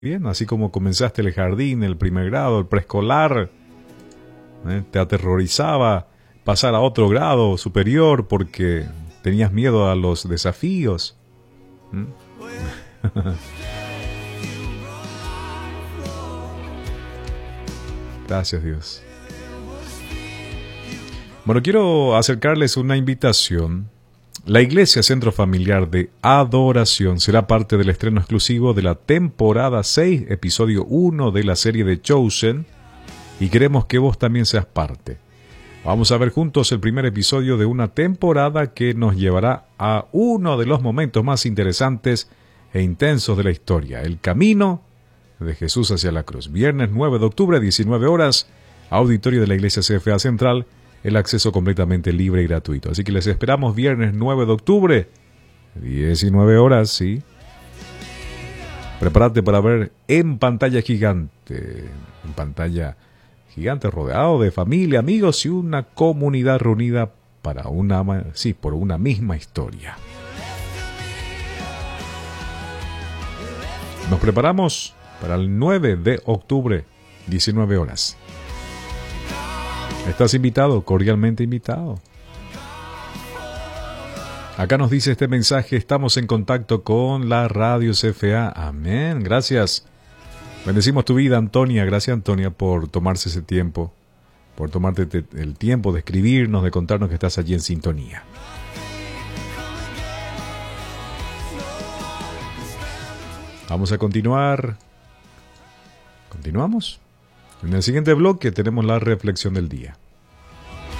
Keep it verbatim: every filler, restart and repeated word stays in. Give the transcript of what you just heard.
Bien, así como comenzaste el jardín, el primer grado, el preescolar, ¿eh? Te aterrorizaba pasar a otro grado superior porque tenías miedo a los desafíos. ¿Mm? Gracias, Dios. Bueno, quiero acercarles una invitación. La Iglesia Centro Familiar de Adoración será parte del estreno exclusivo de la temporada seis, episodio uno de la serie de Chosen, y queremos que vos también seas parte. Vamos a ver juntos el primer episodio de una temporada que nos llevará a uno de los momentos más interesantes e intensos de la historia, el camino de Jesús hacia la cruz. Viernes nueve de octubre, diecinueve horas, auditorio de la Iglesia C F A Central, el acceso completamente libre y gratuito. Así que les esperamos viernes nueve de octubre, diecinueve horas, ¿sí? Prepárate para ver en pantalla gigante, en pantalla gigante, rodeado de familia, amigos y una comunidad reunida para una, sí, por una misma historia. Nos preparamos para el nueve de octubre, diecinueve horas. Estás invitado, cordialmente invitado. Acá nos dice este mensaje, estamos en contacto con la Radio C F A. Amén, gracias. Bendecimos tu vida, Antonia. Gracias, Antonia, por tomarse ese tiempo, por tomarte el tiempo de escribirnos, de contarnos que estás allí en sintonía. Vamos a continuar. ¿Continuamos? En el siguiente bloque tenemos la reflexión del día.